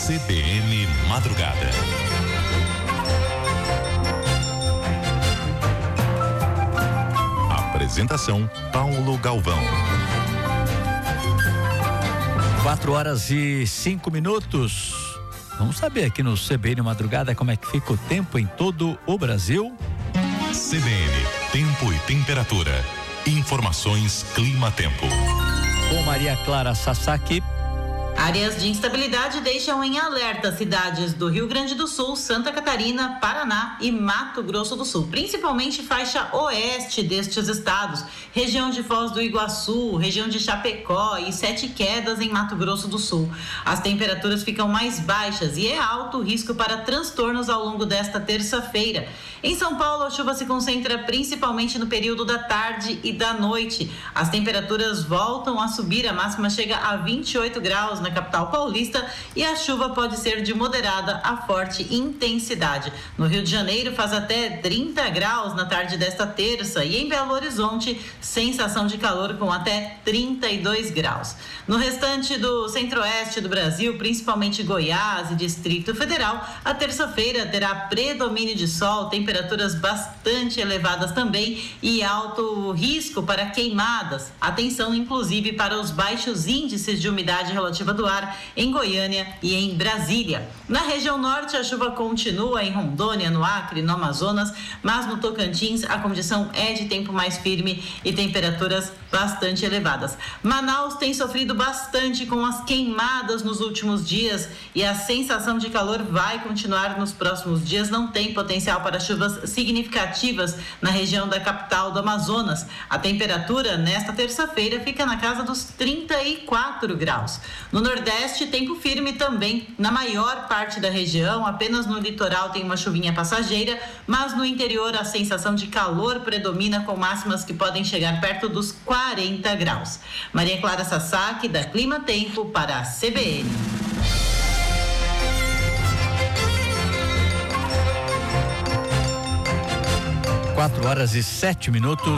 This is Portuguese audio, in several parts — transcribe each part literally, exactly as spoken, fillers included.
C B N Madrugada. Apresentação Paulo Galvão. Quatro horas e cinco minutos. Vamos saber aqui no C B N Madrugada como é que fica o tempo em todo o Brasil. C B N, tempo e temperatura. Informações Clima-Tempo. Com Maria Clara Sasaki. Áreas de instabilidade deixam em alerta cidades do Rio Grande do Sul, Santa Catarina, Paraná e Mato Grosso do Sul, principalmente faixa oeste destes estados, região de Foz do Iguaçu, região de Chapecó e Sete Quedas em Mato Grosso do Sul. As temperaturas ficam mais baixas e é alto o risco para transtornos ao longo desta terça-feira. Em São Paulo, a chuva se concentra principalmente no período da tarde e da noite. As temperaturas voltam a subir, a máxima chega a vinte e oito graus na capital paulista e a chuva pode ser de moderada a forte intensidade. No Rio de Janeiro faz até trinta graus na tarde desta terça e em Belo Horizonte sensação de calor com até trinta e dois graus. No restante do centro-oeste do Brasil, principalmente Goiás e Distrito Federal, a terça-feira terá predomínio de sol, temperaturas bastante elevadas também e alto risco para queimadas. Atenção inclusive para os baixos índices de umidade relativa do ar em Goiânia e em Brasília. Na região norte, a chuva continua em Rondônia, no Acre, no Amazonas, mas no Tocantins a condição é de tempo mais firme e temperaturas bastante elevadas. Manaus tem sofrido bastante com as queimadas nos últimos dias e a sensação de calor vai continuar nos próximos dias. Não tem potencial para chuvas significativas na região da capital do Amazonas. A temperatura nesta terça-feira fica na casa dos trinta e quatro graus. No Nordeste, tempo firme também na maior parte da região, apenas no litoral tem uma chuvinha passageira, mas no interior a sensação de calor predomina com máximas que podem chegar perto dos quarenta graus. Maria Clara Sasaki, da Clima Tempo, para a C B N. Quatro horas e sete minutos.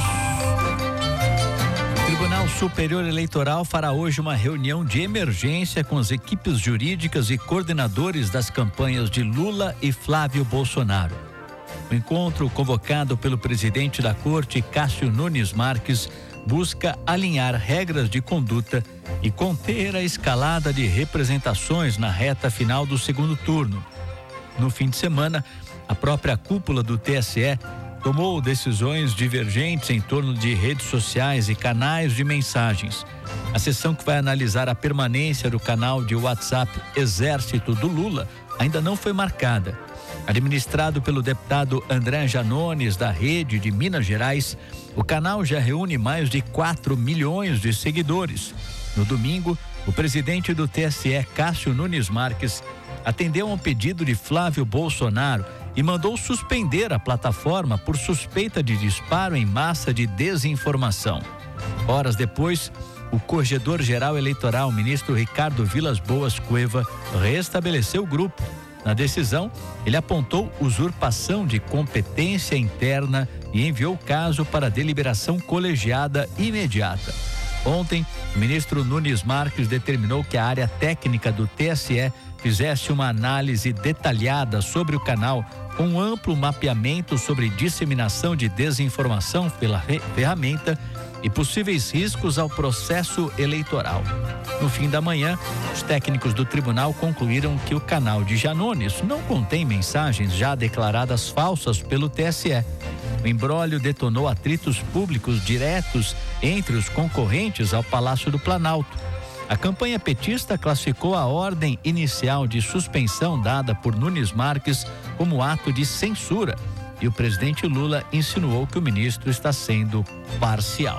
O Tribunal Superior Eleitoral fará hoje uma reunião de emergência com as equipes jurídicas e coordenadores das campanhas de Lula e Flávio Bolsonaro. O encontro, convocado pelo presidente da Corte, Cássio Nunes Marques, busca alinhar regras de conduta e conter a escalada de representações na reta final do segundo turno. No fim de semana, a própria cúpula do T S E tomou decisões divergentes em torno de redes sociais e canais de mensagens. A sessão que vai analisar a permanência do canal de WhatsApp Exército do Lula ainda não foi marcada. Administrado pelo deputado André Janones, da Rede de Minas Gerais, o canal já reúne mais de quatro milhões de seguidores. No domingo, o presidente do T S E, Cássio Nunes Marques, atendeu a um pedido de Flávio Bolsonaro e mandou suspender a plataforma por suspeita de disparo em massa de desinformação. Horas depois, o corregedor-geral eleitoral, ministro Ricardo Vilas Boas Cueva, restabeleceu o grupo. Na decisão, ele apontou usurpação de competência interna e enviou o caso para deliberação colegiada imediata. Ontem, o ministro Nunes Marques determinou que a área técnica do T S E fizesse uma análise detalhada sobre o canal, com um amplo mapeamento sobre disseminação de desinformação pela ferramenta e possíveis riscos ao processo eleitoral. No fim da manhã, os técnicos do tribunal concluíram que o canal de Janones não contém mensagens já declaradas falsas pelo T S E. O imbróglio detonou atritos públicos diretos entre os concorrentes ao Palácio do Planalto. A campanha petista classificou a ordem inicial de suspensão dada por Nunes Marques como ato de censura e o presidente Lula insinuou que o ministro está sendo parcial.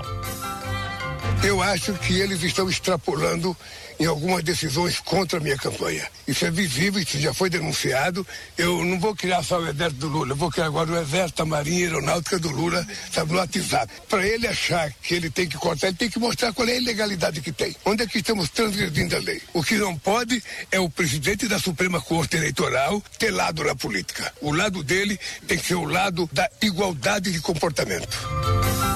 Eu acho que eles estão extrapolando em algumas decisões contra a minha campanha. Isso é visível, isso já foi denunciado. Eu não vou criar só o exército do Lula, eu vou criar agora o exército, a marinha e a aeronáutica do Lula, sabe, no WhatsApp. Para ele achar que ele tem que cortar, ele tem que mostrar qual é a ilegalidade que tem. Onde é que estamos transgredindo a lei? O que não pode é o presidente da Suprema Corte Eleitoral ter lado na política. O lado dele tem que ser o lado da igualdade de comportamento.